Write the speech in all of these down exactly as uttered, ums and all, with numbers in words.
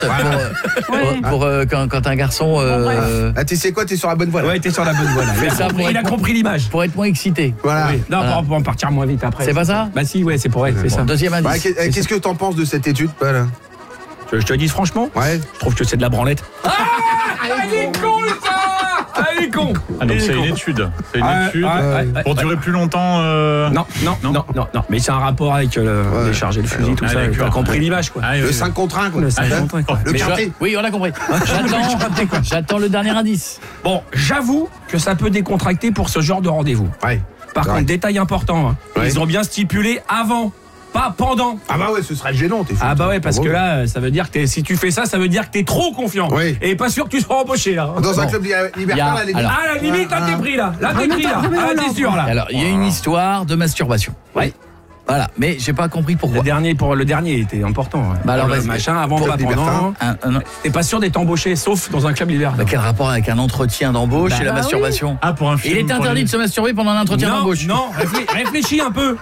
Pour, euh, Ouais. pour, pour, euh, quand, quand un garçon euh, Ah, tu sais quoi, t'es sur la bonne voie. là. Ouais, t'es sur la bonne voie là. fait Il a ça compris, pour il a être- compris l'image. pour être moins excité. Voilà. Oui. Non, Voilà. pour, pour en partir moins vite après. C'est pas ça? Bah si, ouais, c'est pour elle, c'est Bon, ça. deuxième Bah, indice. qu'est- Qu'est-ce que t'en penses de cette étude, Paul? Je, je te le dis franchement, Ouais. je trouve que c'est de la branlette. Ah, elle est con ça. Elle est con. Ah, donc Elle est c'est con. une étude. C'est une Ah, étude. ah, ah, ah, Pour durer plus longtemps. euh, Non, non, non, Non. non, non, mais c'est un rapport avec euh, le, Ouais. les chargés, le fusil, tout Ah, ça. d'accord. T'as compris l'image, quoi. Ah, oui, Le oui. cinq contre un, quoi. Le cinq Hein contre un, quoi. Le Mais quintet. je- Oui, on a compris. J'attends, j'attends le dernier indice. Bon, j'avoue que ça peut décontracter pour ce genre de rendez-vous. Ouais. Par Ouais. contre, détail important, hein, Ouais. ils ont bien stipulé avant, pas pendant. Ah bah ouais, ce serait gênant, t'es fou. Ah bah ouais, parce Ah que bon. là, euh, ça veut dire que t'es- si tu fais ça, ça veut dire que t'es trop confiant. Oui. Et pas sûr que tu seras embauché là. Dans un Bon. club li- Il y a- libertin, là, les alors- Ah, à la limite, là, t'es pris là. Là, t'es pris là. Remets-toi, Ah, remets-toi, t'es sûr là. Alors, il y a une histoire de masturbation. Oui. Voilà, mais j'ai pas compris Le pourquoi. dernier, pour le dernier était important. ouais. Bah alors, Pour le vas-y. machin, avant, Pour pas le pendant. libertin. Un- un- T'es pas sûr d'être embauché, sauf dans un club libertin. bah, quel rapport avec un entretien d'embauche et la bah oui. masturbation? Ah, pour un film. Il est pour interdit les- de se masturber pendant un entretien non, d'embauche. non, réflé- réfléchis un peu.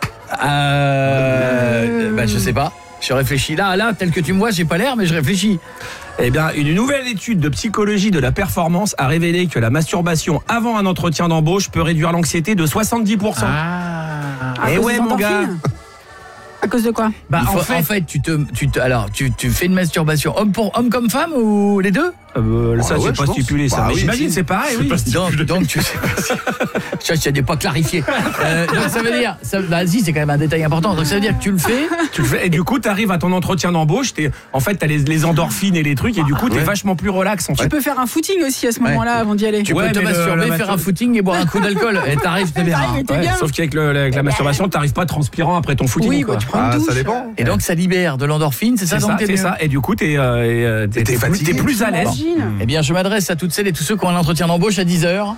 Euh, bah, je sais pas. Je réfléchis là, là, tel que tu me vois, j'ai pas l'air, mais je réfléchis. Eh bien, une nouvelle étude de psychologie de la performance a révélé que la masturbation avant un entretien d'embauche peut réduire l'anxiété de soixante-dix pour cent. Ah. À Eh cause ouais, des mon gars. endorphines. À cause de quoi? Bah, Il faut- en fait, en fait, tu te, tu te, alors, tu, tu fais une masturbation homme pour homme comme femme ou les deux? euh, ça, Ah ouais, c'est je pas pense. stipulé, ça. Bah mais oui, j'imagine, si. c'est pareil, oui. pas Donc, donc tu sais pas. Ça, je n'ai pas clarifié. Euh, donc ça veut dire, ça, bah, si, c'est quand même un détail important. Donc ça veut dire que tu le fais. Tu le fais, et du coup, t'arrives à ton entretien d'embauche, t'es, en fait, t'as les, les endorphines et les trucs, et du coup, t'es Ouais. vachement plus relax, en fait. Tu peux faire un footing aussi à ce Ouais. moment-là avant d'y aller. Tu Ouais, peux te mais le- masturber, la faire mastur- un footing et boire un coup d'alcool. Et t'arrives, t'es bien. T'arrives et t'es Ouais, bien. sauf qu'avec le- avec la masturbation, t'arrives pas transpirant après ton footing. Oui, quoi. bah, tu prends une Ah, douche. ça dépend. Et donc ça libère de l'endorphine, c'est ça, C'est donc ça, t'es c'est mieux. ça. Et du coup, t'es, euh, et, euh, t'es, T'es t'es plus, fatigué. t'es plus à l'aise. Imagine. Eh bien, je m'adresse à toutes celles et tous ceux qui ont un entretien d'embauche à dix heures.